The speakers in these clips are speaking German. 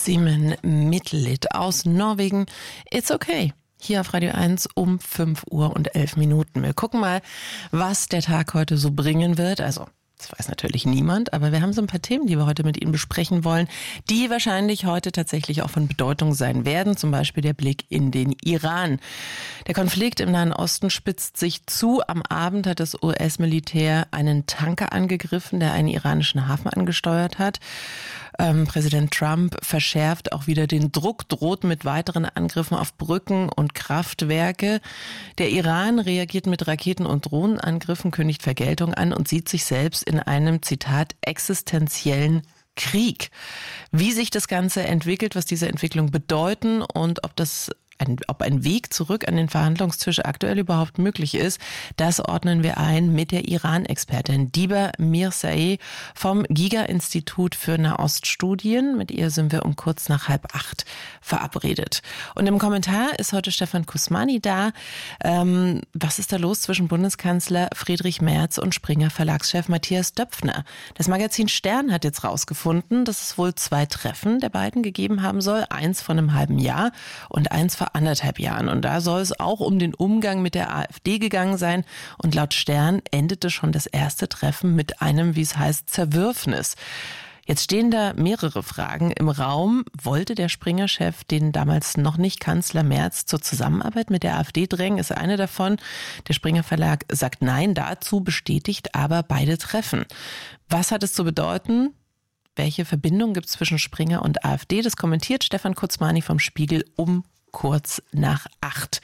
Simen Midtlit aus Norwegen. It's okay. Hier auf Radio 1 um 5:11 Uhr. Wir gucken mal, was der Tag heute so bringen wird. Also, das weiß natürlich niemand, aber wir haben so ein paar Themen, die wir heute mit Ihnen besprechen wollen, die wahrscheinlich heute tatsächlich auch von Bedeutung sein werden. Zum Beispiel der Blick in den Iran. Der Konflikt im Nahen Osten spitzt sich zu. Am Abend hat das US-Militär einen Tanker angegriffen, der einen iranischen Hafen angesteuert hat. Präsident Trump verschärft auch wieder den Druck, droht mit weiteren Angriffen auf Brücken und Kraftwerke. Der Iran reagiert mit Raketen- und Drohnenangriffen, kündigt Vergeltung an und sieht sich selbst in einem, Zitat, existenziellen Krieg. Wie sich das Ganze entwickelt, was diese Entwicklung bedeuten und ob ein Weg zurück an den Verhandlungstisch aktuell überhaupt möglich ist, das ordnen wir ein mit der Iran-Expertin Diba Mirzaei vom GIGA-Institut für Nahoststudien. Mit ihr sind wir um kurz nach 7:30 verabredet. Und im Kommentar ist heute Stefan Kusmani da. Was ist da los zwischen Bundeskanzler Friedrich Merz und Springer-Verlagschef Matthias Döpfner? Das Magazin Stern hat jetzt rausgefunden, dass es wohl 2 Treffen der beiden gegeben haben soll. Eins vor einem halben Jahr und eins vor 1,5 Jahren. Und da soll es auch um den Umgang mit der AfD gegangen sein. Und laut Stern endete schon das erste Treffen mit einem, wie es heißt, Zerwürfnis. Jetzt stehen da mehrere Fragen im Raum. Wollte der Springer-Chef den damals noch nicht Kanzler Merz zur Zusammenarbeit mit der AfD drängen? Ist eine davon. Der Springer Verlag sagt Nein dazu, bestätigt aber beide Treffen. Was hat es zu bedeuten? Welche Verbindung gibt es zwischen Springer und AfD? Das kommentiert Stefan Kusmani vom Spiegel um kurz nach 8.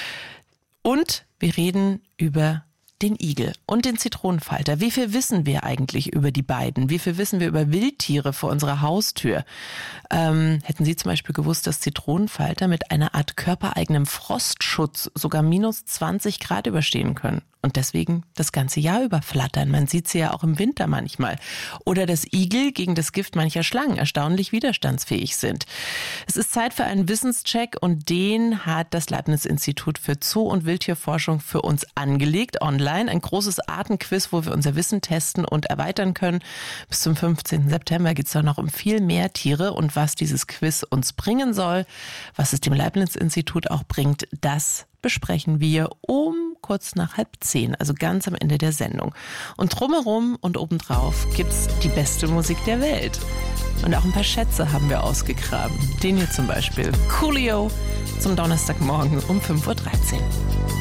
Und wir reden über den Igel und den Zitronenfalter. Wie viel wissen wir eigentlich über die beiden? Wie viel wissen wir über Wildtiere vor unserer Haustür? Hätten Sie zum Beispiel gewusst, dass Zitronenfalter mit einer Art körpereigenem Frostschutz sogar minus 20 Grad überstehen können? Und deswegen das ganze Jahr über flattern. Man sieht sie ja auch im Winter manchmal. Oder dass Igel gegen das Gift mancher Schlangen erstaunlich widerstandsfähig sind. Es ist Zeit für einen Wissenscheck und den hat das Leibniz-Institut für Zoo- und Wildtierforschung für uns angelegt, online. Ein großes Artenquiz, wo wir unser Wissen testen und erweitern können. Bis zum 15. September geht es da noch um viel mehr Tiere. Und was dieses Quiz uns bringen soll, was es dem Leibniz-Institut auch bringt, das besprechen wir um kurz nach 9:30, also ganz am Ende der Sendung. Und drumherum und obendrauf gibt's die beste Musik der Welt. Und auch ein paar Schätze haben wir ausgegraben. Den hier zum Beispiel. Coolio zum Donnerstagmorgen um 5:13 Uhr.